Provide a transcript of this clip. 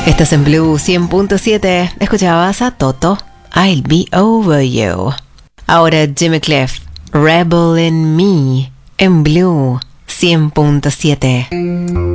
Estás en Blue 100.7. Escuchabas a Toto, I'll Be Over You. Ahora Jimmy Cliff, Rebel in Me, en Blue 100.7.